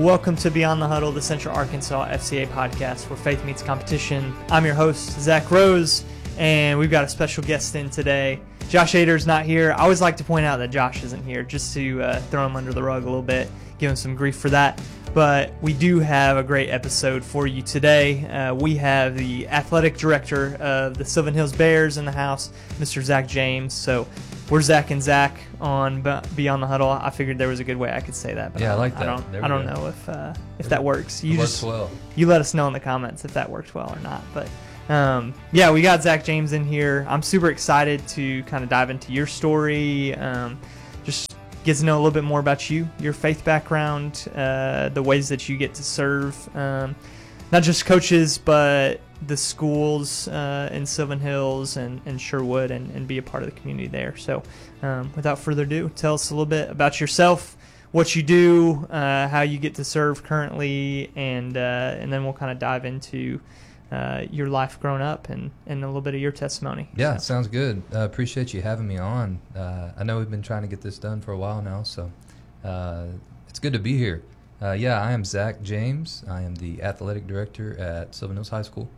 Welcome to Beyond the Huddle, the Central Arkansas FCA podcast where faith meets competition. I'm your host, Zach Rose, and we've got a special guest in today. Josh Ader's not here. I always like to point out that Josh isn't here just to throw him under the rug a little bit, give him some grief for that. But we do have a great episode for you today. We have the athletic director of the Sylvan Hills Bears in the house, Mr. Zach James. So we're Zach and Zach on Beyond the Huddle. I figured there was a good way I could say that. But yeah, I like that. I don't know if that works. It works well. You let us know in the comments if that worked well or not. But yeah, we got Zach James in here. I'm super excited to kind of dive into your story. Just get to know a little bit more about you, your faith background, the ways that you get to serve, not just coaches, but the schools in Sylvan Hills and Sherwood and be a part of the community there. So without further ado, tell us a little bit about yourself, what you do, how you get to serve currently, and then we'll kind of dive into your life growing up and a little bit of your testimony. Yeah, so. Sounds good. Appreciate you having me on. I know we've been trying to get this done for a while now, so it's good to be here. Yeah, I am Zach James. I am the athletic director at Sylvan Hills High School.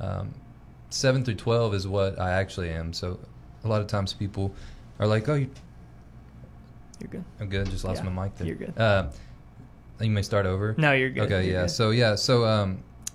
7 through 12 is what I actually am. So a lot of times people are like, "Oh, you're good." I'm good. Just lost my mic there. You're good. You may start over. No, you're good. Okay, you're yeah. Good. So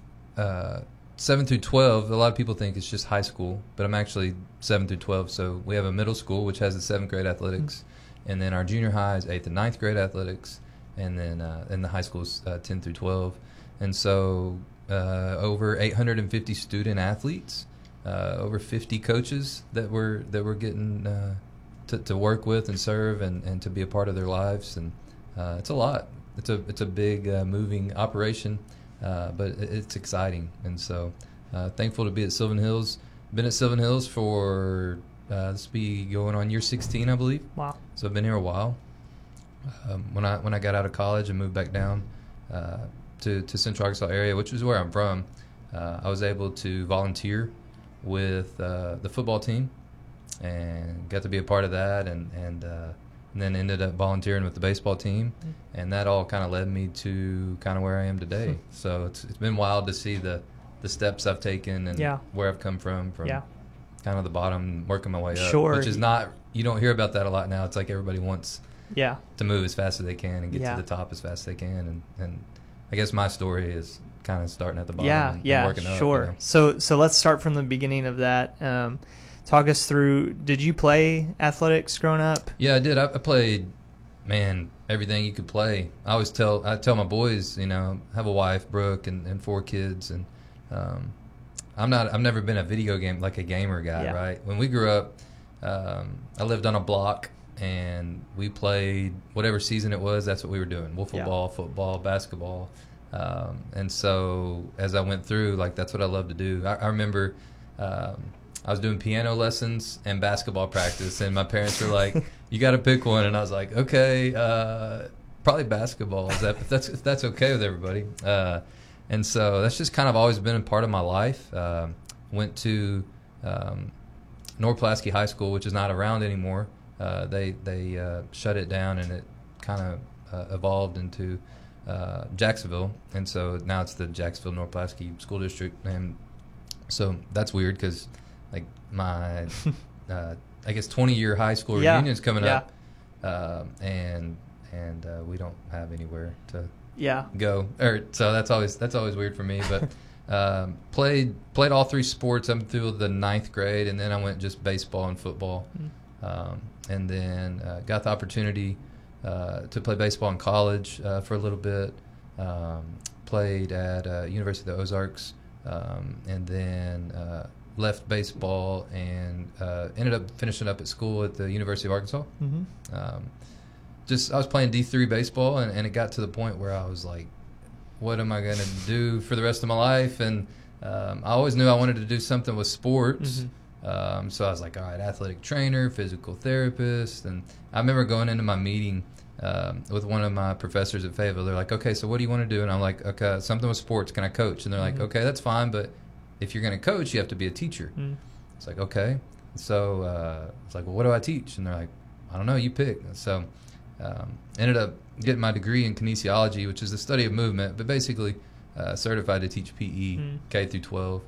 7 through 12, a lot of people think it's just high school, but I'm actually 7 through 12. So we have a middle school, which has the 7th grade athletics, and then our junior high is 8th and 9th grade athletics, and then in the high school is 10 through 12. And so over 850 student athletes, over 50 coaches that we're getting to work with and serve and to be a part of their lives. And it's a lot. It's a big moving operation. But it's exciting, and so thankful to be at Sylvan Hills. Been at Sylvan Hills for this be going on year 16, I believe. Wow! So I've been here a while. When I got out of college and moved back down to Central Arkansas area, which is where I'm from, I was able to volunteer with the football team and got to be a part of that, and then ended up volunteering with the baseball team, and that all kind of led me to kind of where I am today. So it's been wild to see the steps I've taken and where I've come from kind of the bottom, working my way up. Sure. Which is not, you don't hear about that a lot now. It's like everybody wants to move as fast as they can and get to the top as fast as they can. And I guess my story is kind of starting at the bottom and working up. Sure. You know? So let's start from the beginning of that. Talk us through, did you play athletics growing up? Yeah, I did. I played, everything you could play. I tell my boys, I have a wife, Brooke, and 4 kids, and I've never been a video game, like a gamer guy, right? When we grew up, I lived on a block, and we played whatever season it was, that's what we were doing. Wiffle ball, football, basketball. And so as I went through, that's what I love to do. I remember I was doing piano lessons and basketball practice, and my parents were like, "You got to pick one," and I was like, "Okay, probably basketball. If that's okay with everybody." And so that's just kind of always been a part of my life. Went to North Pulaski High School, which is not around anymore. They shut it down, and it kind of evolved into Jacksonville, and so now it's the Jacksonville North Pulaski School District, and so that's weird because my I guess 20-year high school reunion is coming up, and we don't have anywhere to go, so that's always weird for me. But played all 3 sports up through the 9th grade, and then I went just baseball and football, and then got the opportunity to play baseball in college for a little bit. Played at University of the Ozarks, and then left baseball and ended up finishing up at school at the University of Arkansas. I was playing D3 baseball, and it got to the point where I was like, what am I going to do for the rest of my life? And I always knew I wanted to do something with sports. So I was like, all right, athletic trainer, physical therapist. And I remember going into my meeting with one of my professors at Fayetteville. They're like, okay, so what do you want to do? And I'm like, okay, something with sports. Can I coach? And they're like, okay, that's fine, but if you're going to coach, you have to be a teacher. It's like, okay. So it's like, well, what do I teach? And they're like, I don't know, you pick. So Ended up getting my degree in kinesiology, which is the study of movement, but basically certified to teach PE K through 12,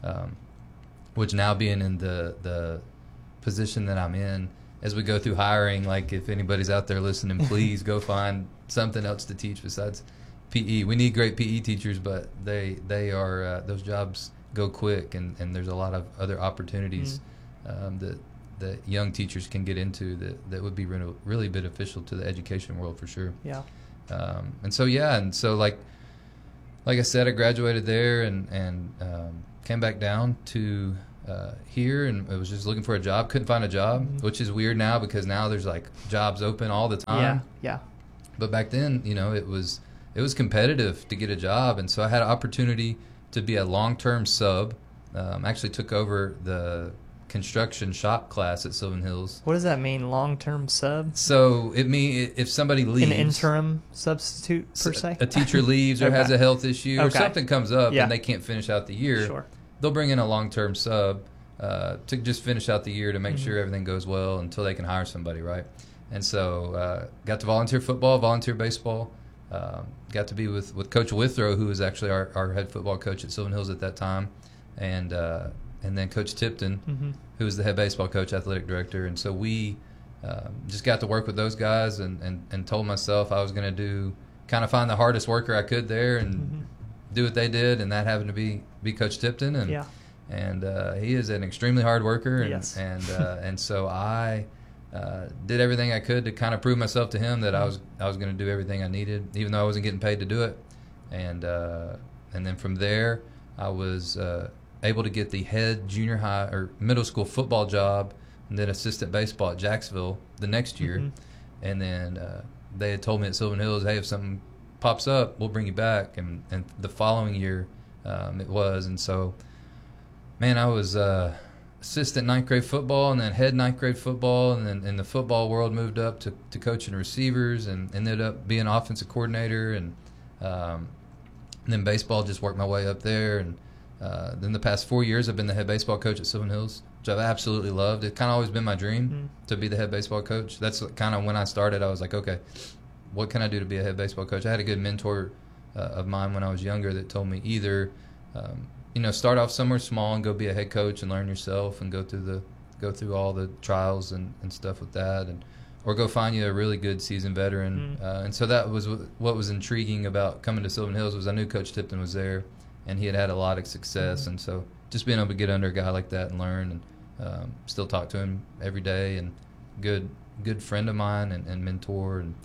which now being in the position that I'm in, as we go through hiring, like if anybody's out there listening, please go find something else to teach besides PE. We need great PE teachers, but they are those jobs go quick, and there's a lot of other opportunities that young teachers can get into that would be really beneficial to the education world for sure. Yeah. And so like I said, I graduated there and came back down to here, and I was just looking for a job. Couldn't find a job, which is weird now because now there's like jobs open all the time. Yeah. But back then, it was competitive to get a job, and so I had an opportunity to be a long-term sub. Actually took over the construction shop class at Sylvan Hills. What does that mean, long-term sub? So it means if somebody leaves, an interim substitute per se. A teacher leaves or has a health issue or something comes up and they can't finish out the year. Sure. They'll bring in a long-term sub to just finish out the year to make sure everything goes well until they can hire somebody, right? And so got to volunteer football, volunteer baseball. Got to be with Coach Withrow, who was actually our head football coach at Sylvan Hills at that time, and then Coach Tipton, who was the head baseball coach, athletic director. And so we just got to work with those guys and told myself I was going to find the hardest worker I could there and do what they did, and that happened to be Coach Tipton. And he is an extremely hard worker, and so I did everything I could to kind of prove myself to him that I was going to do everything I needed, even though I wasn't getting paid to do it. And then from there, I was able to get the head junior high or middle school football job, and then assistant baseball at Jacksonville the next year. And then they had told me at Sylvan Hills, hey, if something pops up, we'll bring you back. And the following year it was. And so, man, I was assistant ninth grade football, and then head ninth grade football, and then in the football world moved up to coaching receivers, and ended up being offensive coordinator, and then baseball, just worked my way up there. And then the past 4 years I've been the head baseball coach at Sylvan Hills, which I've absolutely loved. It's kind of always been my dream to be the head baseball coach. That's kind of when I started. I was like, okay, what can I do to be a head baseball coach? I had a good mentor of mine when I was younger that told me either start off somewhere small and go be a head coach and learn yourself and go through all the trials and stuff with that, or go find you a really good seasoned veteran. And so that was what was intriguing about coming to Sylvan Hills, was I knew Coach Tipton was there, and he had a lot of success. And so just being able to get under a guy like that and learn, and still talk to him every day, and good friend of mine and mentor. And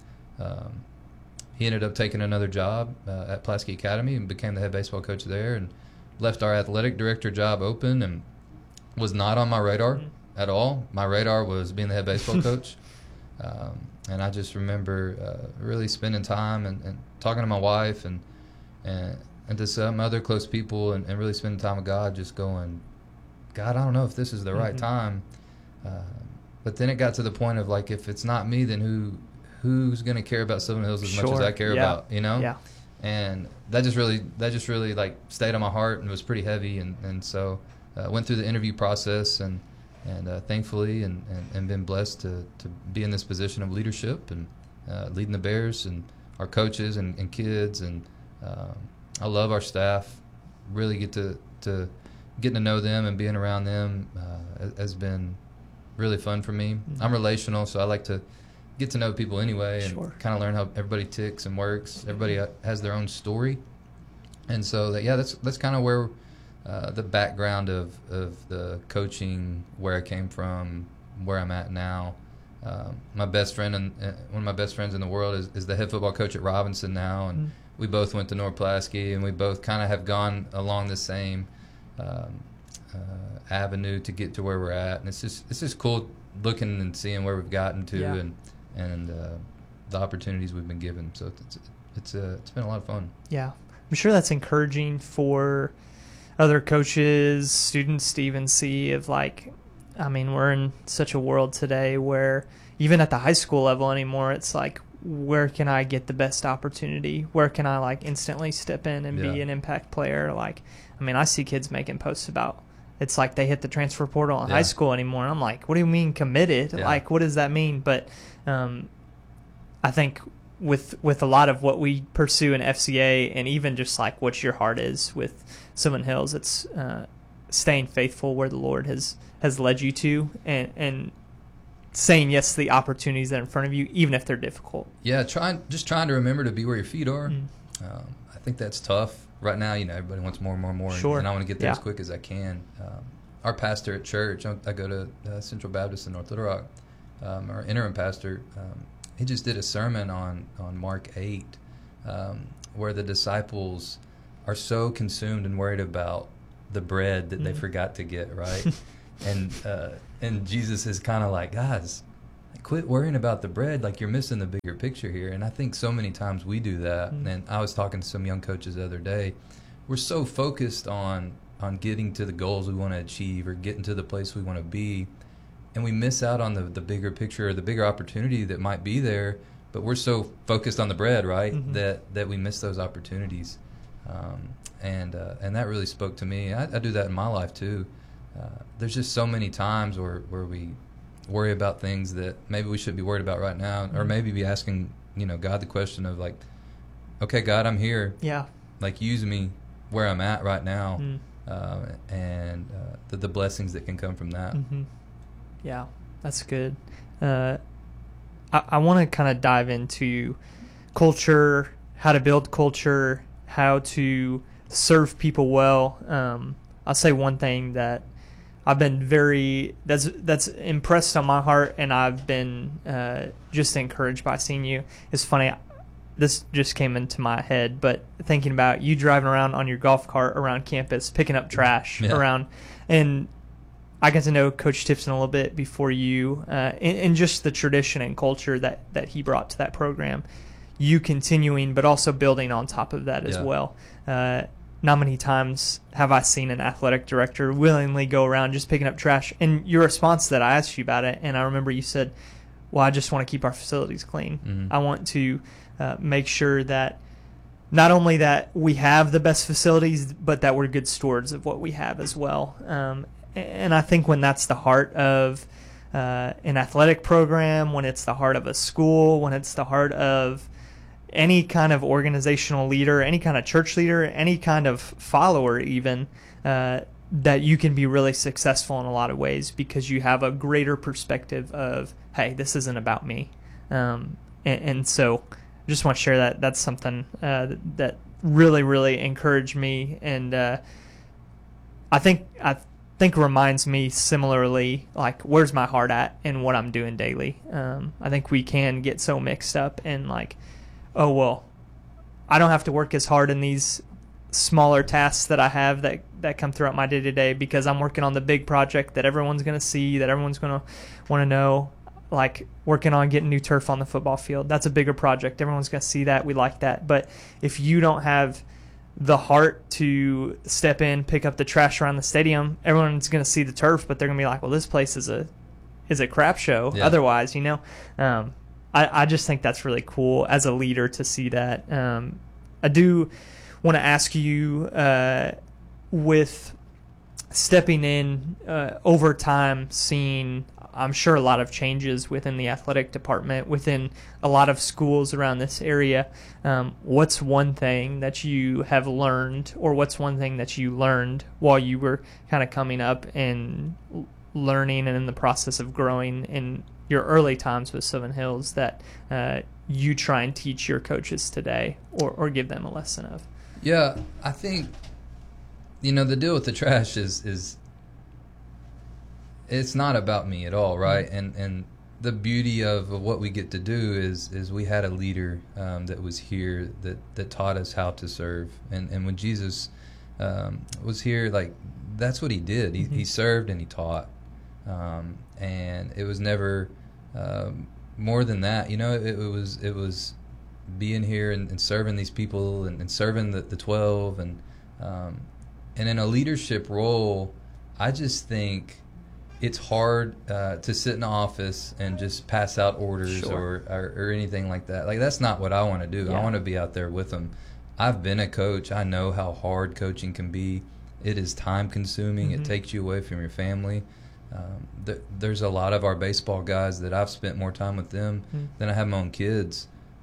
he ended up taking another job at Pulaski Academy and became the head baseball coach there, and left our athletic director job open, and was not on my radar at all. My radar was being the head baseball coach. And I just remember really spending time and talking to my wife and to some other close people, and really spending time with God, just going, God, I don't know if this is the right time. But then it got to the point of, like, if it's not me, then who's going to care about Sylvan Hills as much as I care about, Yeah. And that just really like stayed on my heart and was pretty heavy. And so went through the interview process, and thankfully and been blessed to be in this position of leadership and leading the Bears and our coaches and kids. And I love our staff. Really getting to know them and being around them has been really fun for me. I'm relational, so I like to get to know people anyway, and kind of learn how everybody ticks and works. Everybody has their own story. And so that's kind of where the background of the coaching, where I came from, where I'm at now. My best friend and one of my best friends in the world is the head football coach at Robinson now, and we both went to North Pulaski, and we both kind of have gone along the same avenue to get to where we're at. And it's just cool looking and seeing where we've gotten to, and the opportunities we've been given. So it's been a lot of fun. Yeah, I'm sure that's encouraging for other coaches, students to even see of, like, I mean, we're in such a world today where even at the high school level anymore, it's like, where can I get the best opportunity? Where can I, like, instantly step in and be an impact player? Like, I mean, I see kids making posts about, it's like they hit the transfer portal in high school anymore. And I'm like, what do you mean committed? Like, what does that mean? But I think with a lot of what we pursue in FCA, and even just like what your heart is with Sylvan Hills, it's staying faithful where the Lord has led you to, and saying yes to the opportunities that are in front of you, even if they're difficult. Yeah, trying to remember to be where your feet are. I think that's tough right now. Everybody wants more and more and more, Sure. and I want to get there as quick as I can. Our pastor at church, I go to Central Baptist in North Little Rock. Our interim pastor, he just did a sermon on Mark 8, where the disciples are so consumed and worried about the bread that they forgot to get, right? And Jesus is kind of like, guys, quit worrying about the bread. Like, you're missing the bigger picture here. And I think so many times we do that. And I was talking to some young coaches the other day. We're so focused on getting to the goals we want to achieve or getting to the place we want to be, and we miss out on the bigger picture or the bigger opportunity that might be there. But we're so focused on the bread, right, that we miss those opportunities. And that really spoke to me. I do that in my life too. There's just so many times where we worry about things that maybe we shouldn't be worried about right now, or maybe be asking God the question of, like, okay, God, I'm here. Yeah. Like, use me where I'm at right now, and the blessings that can come from that. Yeah, that's good. I want to kind of dive into culture, how to build culture, how to serve people well. I'll say one thing that I've been that's impressed on my heart, and I've been just encouraged by seeing you. It's funny, this just came into my head, but thinking about you driving around on your golf cart around campus, picking up trash around, and I got to know Coach Tipton a little bit before you, and just the tradition and culture that he brought to that program. You continuing, but also building on top of that as well. Not many times have I seen an athletic director willingly go around just picking up trash. And your response to that, I asked you about it, and I remember you said, well, I just want to keep our facilities clean. I want to make sure that not only that we have the best facilities, but that we're good stewards of what we have as well. And I think when that's the heart of an athletic program, when it's the heart of a school, when it's the heart of any kind of organizational leader, any kind of church leader, any kind of follower even, that you can be really successful in a lot of ways because you have a greater perspective of, hey, this isn't about me. And so I just want to share that. That's something that really, really encouraged me. And I think reminds me similarly, like, where's my heart at and what I'm doing daily. I think we can get so mixed up in, like, oh, well, I don't have to work as hard in these smaller tasks that I have that come throughout my day-to-day because I'm working on the big project that everyone's going to see, that everyone's going to want to know, like working on getting new turf on the football field. That's a bigger project. Everyone's going to see that. We like that. But if you don't have the heart to step in, pick up the trash around the stadium, everyone's going to see the turf, but they're going to be like, well, this place is a crap show. Yeah. Otherwise, I just think that's really cool as a leader to see that. I do want to ask you, with stepping in over time, seeing, I'm sure, a lot of changes within the athletic department, within a lot of schools around this area. What's one thing that you have learned, or what's one thing that you learned while you were kind of coming up and learning and in the process of growing in your early times with Sylvan Hills that you try and teach your coaches today, or give them a lesson of? Yeah, I think, the deal with the trash is it's not about me at all, right? Mm-hmm. And the beauty of what we get to do is we had a leader that was here that taught us how to serve. And when Jesus was here, like, that's what he did. He served and he taught. And it was never more than that. It was being here and serving these people and serving the 12 and in a leadership role. I just think it's hard to sit in the office and just pass out orders. Sure. or anything like that. Like, that's not what I want to do. Yeah. I want to be out there with them. I've been a coach. I know how hard coaching can be. It is time consuming. Mm-hmm. It takes you away from your family. There's a lot of our baseball guys that I've spent more time with them than I have my own kids.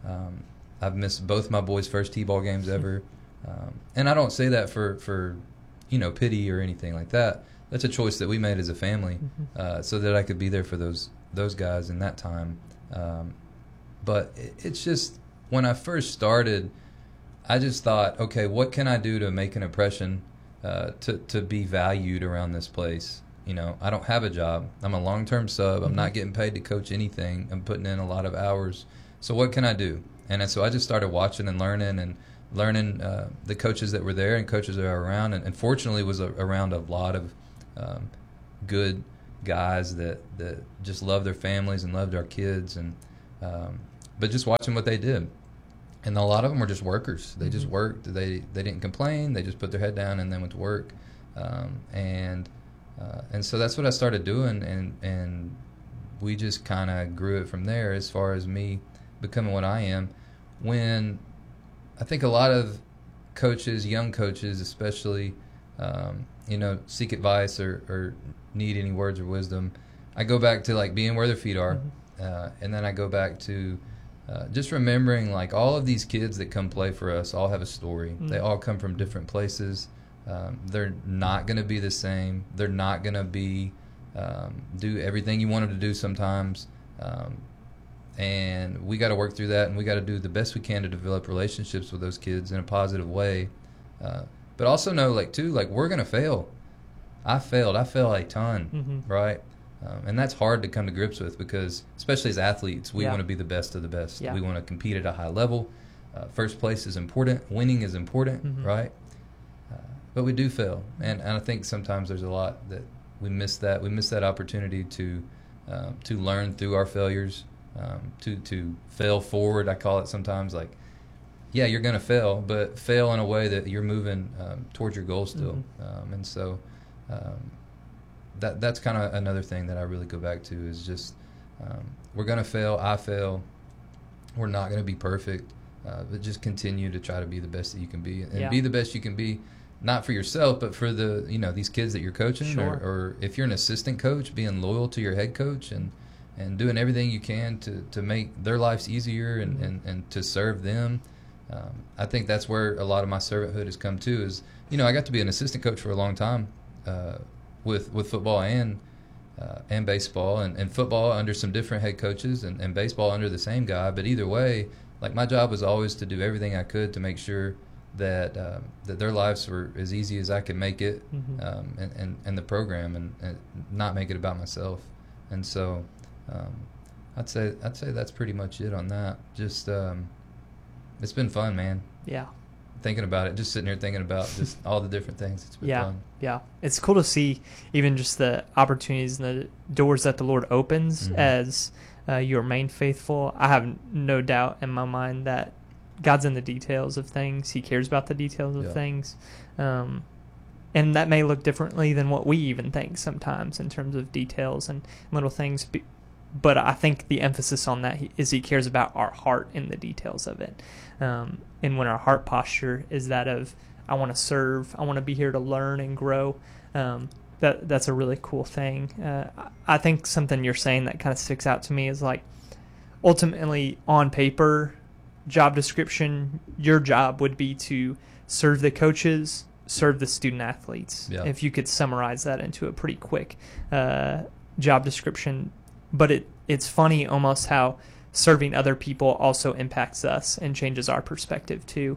I've missed both my boys' first T-ball games ever. And I don't say that for pity or anything like that. That's a choice that we made as a family, so that I could be there for those guys in that time. But it's just, when I first started, I just thought, okay, what can I do to make an impression, to be valued around this place? I don't have a job. I'm a long-term sub. I'm not getting paid to coach anything. I'm putting in a lot of hours. So what can I do? And so I just started watching and learning the coaches that were there and coaches that are around. And fortunately was around a lot of good guys that just loved their families and loved our kids. But just watching what they did. And a lot of them were just workers. They just worked. They didn't complain. They just put their head down and then went to work. And so that's what I started doing, and we just kind of grew it from there as far as me becoming what I am. When I think a lot of coaches, young coaches especially, seek advice or need any words of wisdom, I go back to like being where their feet are, and then I go back to just remembering like all of these kids that come play for us all have a story. They all come from different places. They're not going to be the same. They're not going to be do everything you want them to do sometimes. And we got to work through that, and we got to do the best we can to develop relationships with those kids in a positive way. But also know, we're going to fail. I failed a ton, right? And that's hard to come to grips with, because especially as athletes, we want to be the best of the best. We want to compete at a high level. First place is important. Winning is important, right? But we do fail, and I think sometimes there's a lot that we miss that opportunity to learn through our failures, to fail forward. I call it sometimes, like, yeah, you're going to fail, but fail in a way that you're moving towards your goal still. And so that's kind of another thing that I really go back to is just we're going to fail. I fail. We're not going to be perfect, but just continue to try to be the best that you can be, and be the best you can be. Not for yourself, but for these kids that you're coaching, or if you're an assistant coach, being loyal to your head coach and doing everything you can to make their lives easier and to serve them. I think that's where a lot of my servanthood has come to is, I got to be an assistant coach for a long time with football and baseball, and football under some different head coaches and baseball under the same guy. But either way, like, my job was always to do everything I could to make sure that their lives were as easy as I could make it, and the program, and not make it about myself. And so I'd say that's pretty much it on that. Just it's been fun, man. Yeah. Thinking about it, just sitting here thinking about just all the different things. It's been fun. Yeah. It's cool to see even just the opportunities and the doors that the Lord opens as you remain faithful. I have no doubt in my mind that God's in the details of things. He cares about the details of things. And that may look differently than what we even think sometimes in terms of details and little things. But I think the emphasis on that is He cares about our heart in the details of it. And when our heart posture is that of, I want to serve, I want to be here to learn and grow, that's a really cool thing. I think something you're saying that kind of sticks out to me is, like, ultimately on paper, job description, your job would be to serve the coaches, serve the student athletes. If you could summarize that into a pretty quick job description. But it's funny almost how serving other people also impacts us and changes our perspective too.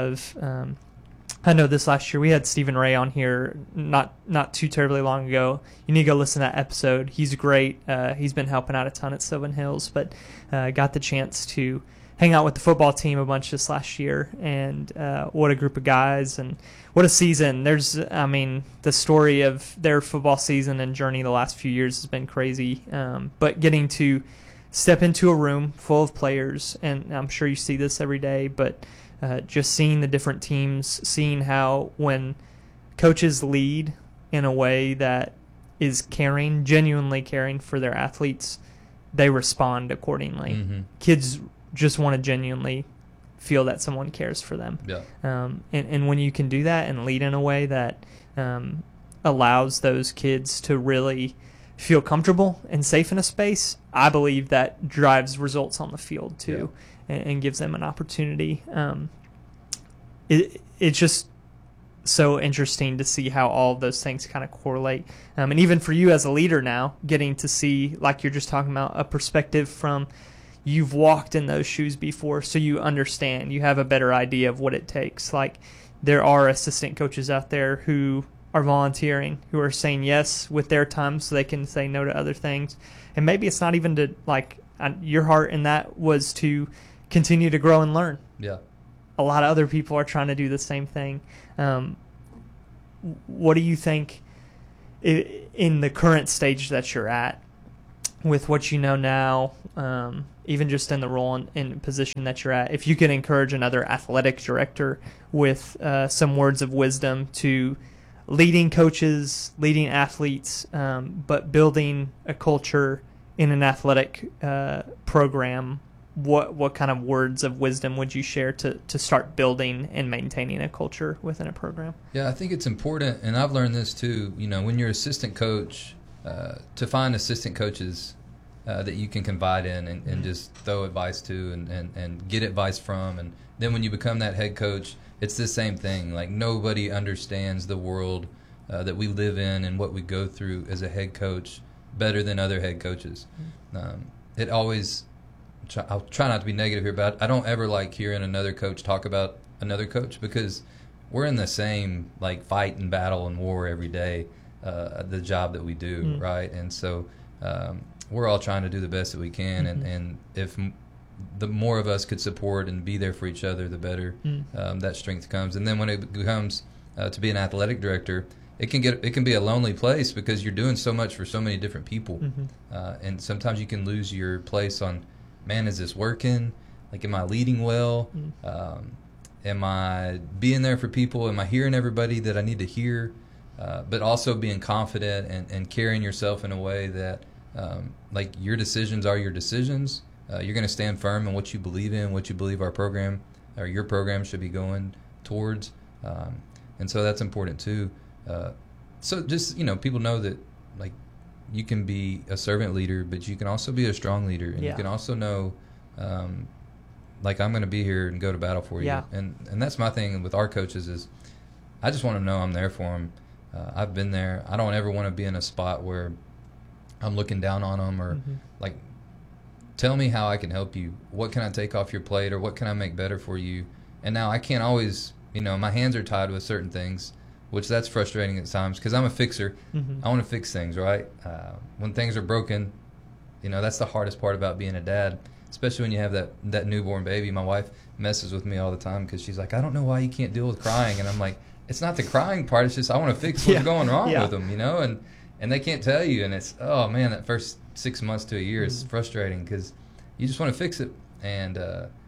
I know this last year we had Stephen Ray on here not too terribly long ago. You need to go listen to that episode. He's great. He's been helping out a ton at Sylvan Hills, but got the chance to hang out with the football team a bunch this last year, and what a group of guys and what a season. The story of their football season and journey the last few years has been crazy, but getting to step into a room full of players, and I'm sure you see this every day, but just seeing the different teams, seeing how when coaches lead in a way that is caring, genuinely caring for their athletes, they respond accordingly. Kids just want to genuinely feel that someone cares for them. And when you can do that and lead in a way that allows those kids to really feel comfortable and safe in a space, I believe that drives results on the field too. and gives them an opportunity. It's just so interesting to see how all of those things kind of correlate. And even for you as a leader now, getting to see, like you're just talking about, a perspective from you've walked in those shoes before, so you understand, you have a better idea of what it takes. Like there are assistant coaches out there who are volunteering, who are saying yes with their time so they can say no to other things. And maybe it's not even to, like, your heart in that was to continue to grow and learn. Yeah. A lot of other people are trying to do the same thing. What do you think in the current stage that you're at with what you know now, even just in the role and position that you're at, if you could encourage another athletic director with some words of wisdom to leading coaches, leading athletes, but building a culture in an athletic program, what kind of words of wisdom would you share to start building and maintaining a culture within a program? Yeah, I think it's important, and I've learned this too, when you're assistant coach, to find assistant coaches that you can confide in and just throw advice to and get advice from. And then when you become that head coach, it's the same thing. Like nobody understands the world that we live in and what we go through as a head coach better than other head coaches. It always... I'll try not to be negative here, but I don't ever like hearing another coach talk about another coach, because we're in the same fight and battle and war every day, the job that we do, right? And so we're all trying to do the best that we can, and if the more of us could support and be there for each other, the better that strength comes. And then when it becomes to be an athletic director, it can be a lonely place because you're doing so much for so many different people, and sometimes you can lose your place on, man, is this working? Am I leading well? Am I being there for people? Am I hearing everybody that I need to hear? But also being confident and carrying yourself in a way that, your decisions are your decisions. You're going to stand firm in what you believe in, what you believe our program or your program should be going towards. And so that's important too. So just, people know that, you can be a servant leader, but you can also be a strong leader, and you can also know, I'm going to be here and go to battle for you. Yeah. And that's my thing with our coaches is, I just want to know I'm there for them. I've been there. I don't ever want to be in a spot where I'm looking down on them or tell me how I can help you. What can I take off your plate, or what can I make better for you? And now I can't always, my hands are tied with certain things, which that's frustrating at times because I'm a fixer. I want to fix things, right? When things are broken, that's the hardest part about being a dad, especially when you have that newborn baby. My wife messes with me all the time because she's like, I don't know why you can't deal with crying. And I'm like, it's not the crying part. It's just I want to fix what's going wrong with them, and they can't tell you. And it's, oh, man, that first 6 months to a year is frustrating because you just want to fix it. And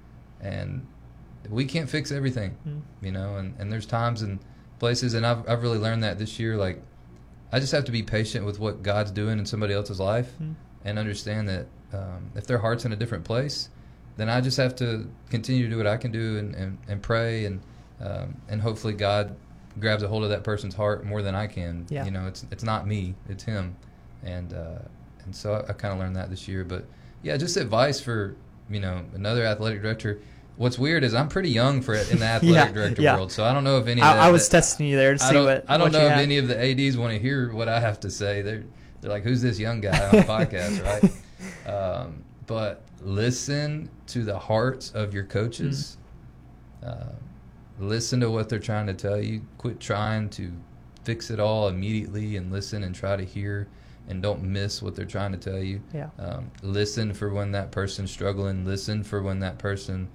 we can't fix everything, and there's times and places, and I've really learned that this year. I just have to be patient with what God's doing in somebody else's life, and understand that if their heart's in a different place, then I just have to continue to do what I can do and pray, and hopefully God grabs a hold of that person's heart more than I can. Yeah. It's not me, it's Him, and so I kind of learned that this year. But yeah, just advice for another athletic director. What's weird is I'm pretty young in the athletic director world, so I don't know if any of that... I was testing you there to see what I don't know if any of the ADs want to hear what I have to say. They're like, who's this young guy on the podcast, right? But listen to the hearts of your coaches. Listen to what they're trying to tell you. Quit trying to fix it all immediately, and listen and try to hear, and don't miss what they're trying to tell you. Yeah. Listen for when that person's struggling. Listen for when that person...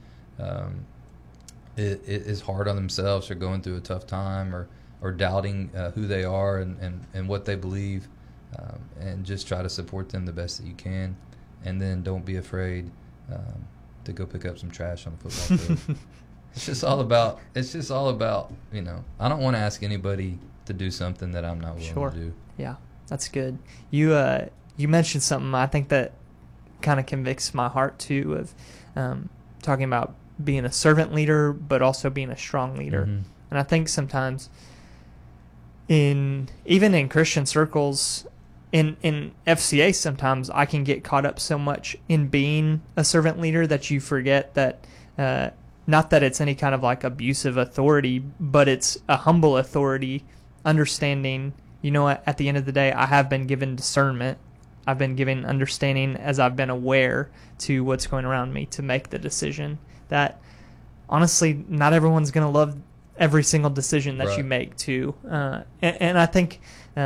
it is hard on themselves, or going through a tough time, or doubting who they are and what they believe, and just try to support them the best that you can, and then don't be afraid to go pick up some trash on the football field. It's just all about I don't want to ask anybody to do something that I'm not willing to do. Yeah, that's good. You mentioned something I think that kind of convicts my heart too, of talking about being a servant leader, but also being a strong leader. And I think sometimes even in Christian circles, in FCA, sometimes I can get caught up so much in being a servant leader that you forget that, not that it's any kind of like abusive authority, but it's a humble authority, understanding, at the end of the day, I have been given discernment. I've been given understanding as I've been aware to what's going around me to make the decision that, honestly, not everyone's going to love every single decision that Right. you make too. And I think,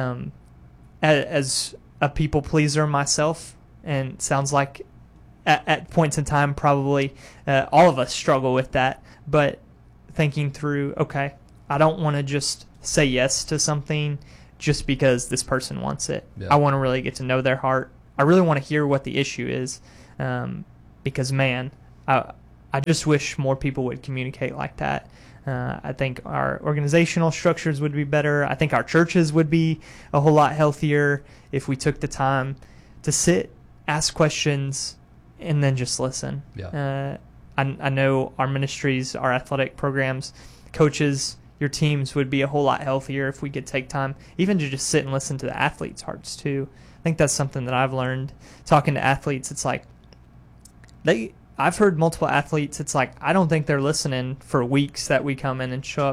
as a people pleaser myself, and it sounds like at points in time probably all of us struggle with that, but thinking through, okay, I don't want to just say yes to something just because this person wants it. Yeah. I want to really get to know their heart. I really want to hear what the issue is, because, man, I just wish more people would communicate like that. I think our organizational structures would be better. I think our churches would be a whole lot healthier if we took the time to sit, ask questions, and then just listen. Yeah. I know our ministries, our athletic programs, coaches, your teams would be a whole lot healthier if we could take time even to just sit and listen to the athletes' hearts too. I think that's something that I've learned talking to athletes. It's like I've heard multiple athletes, it's like I don't think they're listening for weeks that we come in and show